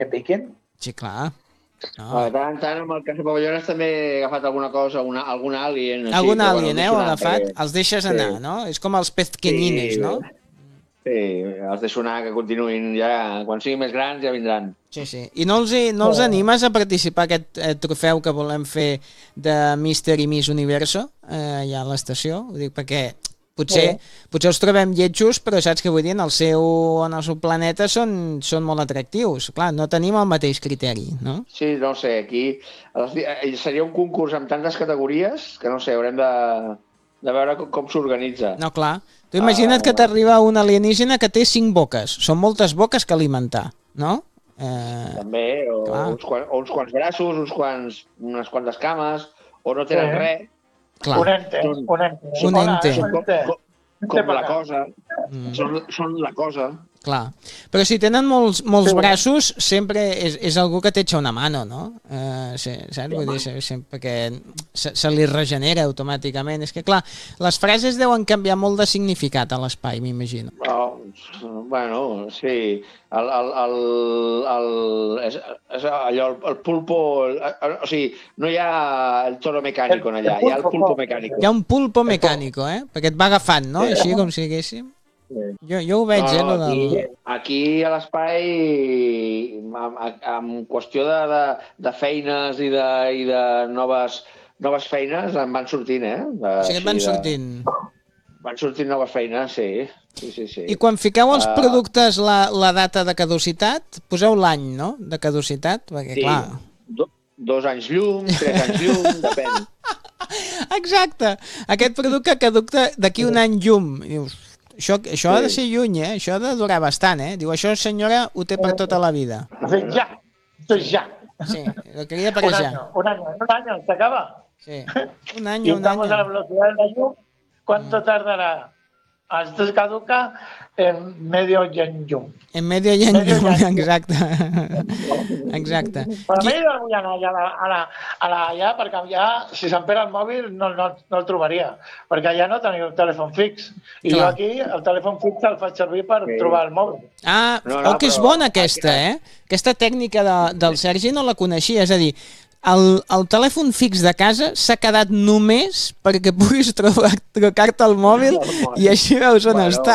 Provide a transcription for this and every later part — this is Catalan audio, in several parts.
Que piquin? Sí, clar. De tant en tant, amb el Cafè Pavellón també he agafat alguna cosa, algun alien. Així, Algun però, alien, deixo ho ha anar, agafat? perquè... Els deixes anar, no? És com els pezqueñines, no? Sí, els deixo anar, que continuïn ja. Quan siguin més grans ja vindran. Sí, sí. I no els animes a participar a aquest trofeu que volem fer de Mister i Miss Universo allà a l'estació? Ho dic perquè potser els trobem lletjos, però saps què vull dir? En el seu planeta són molt atractius. Clar, no tenim el mateix criteri, no? Sí, no sé, aquí seria un concurs amb tantes categories que no sé, haurem de veure com s'organitza. No, clar. Tu imagina't que t'arriba un alienígena que té 5 boques. Són moltes boques que alimentar, no? També, o uns quants braços, unes quantes cames, o no tenen res. Clar. Un ente. Són com la cosa. Són la cosa. Clar. Però si tenen molts braços, sempre és algú que t'echa una mano, no? Saps? Vull dir, perquè se li regenera automàticament. És que, clar, les frases deuen canviar molt de significat a l'espai, m'imagino. Bueno, sí. És allò, el pulpo... O sigui, no hi ha el toro mecànico allà, hi ha el pulpo mecànico. Hi ha un pulpo mecànico, perquè et va agafant, no? Així com si diguéssim. Jo ho veig, aquí a l'espai, en qüestió de feines i de noves feines, en van sortint, O sigui, et van sortint. Van sortint noves feines, sí. I quan fiqueu els productes la data de caducitat, poseu l'any, no?, de caducitat, perquè, clar... 2 anys llum, 3 anys llum, depèn. Exacte! Aquest producte caduca d'aquí un any llum. Dius, això ha de ser lluny, això ha de durar bastant, Diu, això, senyora, ho té per tota la vida. Ja, ja. Sí, lo quería para allá. Un año, ¿se acaba? Sí, un año. Estamos a la velocidad de la llum. ¿Cuánto tardará? Esto se caduca en medio yen llum. En medio yen llum, exacte. Exacte. Però m'he d'anar allà per canviar, si se'm perd el mòbil no el trobaria, perquè allà no teniu telèfon fix. I jo aquí el telèfon fix el faig servir per trobar el mòbil. Que és bona aquesta, Aquesta tècnica del Sergi no la coneixia, és a dir, el telèfon fix de casa s'ha quedat només perquè puguis trucar-te al mòbil i així veus on està.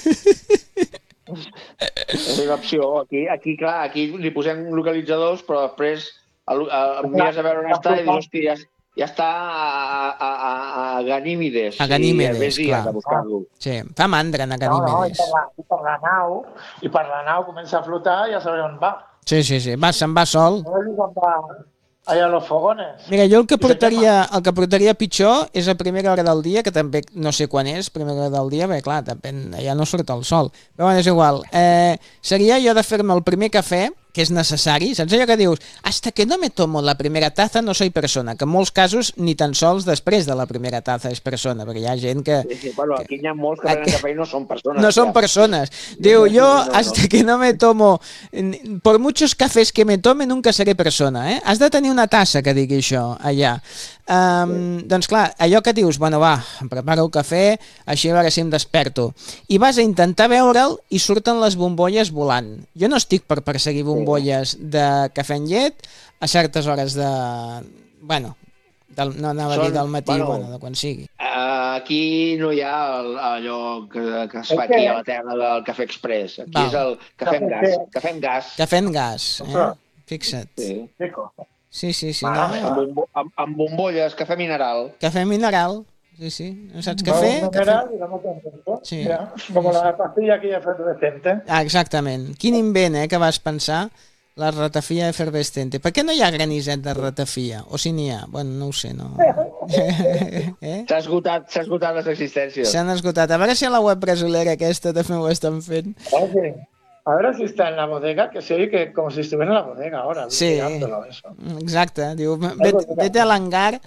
És una opció. Aquí li posem localitzadors, però després mires a veure on està i dius, hòstia, ja està a Ganímedes. A Ganímedes, clar. Sí, fa mandra anar a Ganímedes. I per la nau comença a flotar i ja sabré on va. Sí, se'n va sol. Allà a los fogones. Mira, jo el que portaria pitjor és a primera hora del dia, que també no sé quan és, primera hora del dia, perquè clar, allà no surt el sol. Però bueno, és igual. Seria jo de fer-me el primer cafè, que és necessari, saps allò que dius? Hasta que no me tomo la primera taza no soy persona, que en molts casos ni tan sols després de la primera taza és persona, perquè hi ha gent que... Bueno, aquí hi ha molts que prenen cafè i no són persones. No són persones. Diu, jo hasta que no me tomo... Por muchos cafés que me tome nunca seré persona, Has de tenir una tassa que digui això, allà. Doncs clar, allò que dius, bueno va, em preparo el cafè, així a veure si em desperto. I vas a intentar veure'l i surten les bombolles volant. Jo no estic per perseguir bombolles de cafè amb llet a certes hores de... Bueno, no anava a dir del matí, de quan sigui. Aquí no hi ha allò que es fa aquí a la terra del cafè express. Aquí és el cafè amb gas. Cafè amb gas, Fixa't. Sí. Amb bombolles, cafè mineral. Cafè mineral, sí. No saps què fer? Sí. Com la pastilla que ja efervescente. Exactament. Quin invent, que vas pensar? La ratafia efervescente. Per què no hi ha graniset de ratafia? O si n'hi ha? Bueno, no ho sé, no. S'ha esgotat les existències. S'han esgotat. A veure si a la web brasilera aquesta també ho estan fent. A ver si está en la bodega, que se oye que como si estuviera en la bodega ahora. Sí, exacte. Diu, vete a l'hangar,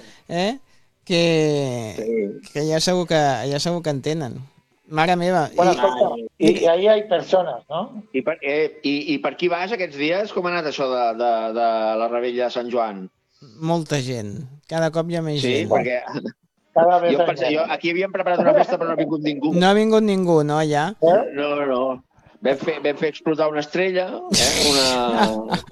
que ja segur que en tenen. Mare meva. I ahí hay persones, no? I per aquí vas aquests dies? Com ha anat això de la Rebella de Sant Joan? Molta gent. Cada cop hi ha més gent. Sí, perquè... Aquí havíem preparat una festa però no ha vingut ningú. No ha vingut ningú, no, ja? No. Vam fer explotar una estrella, una...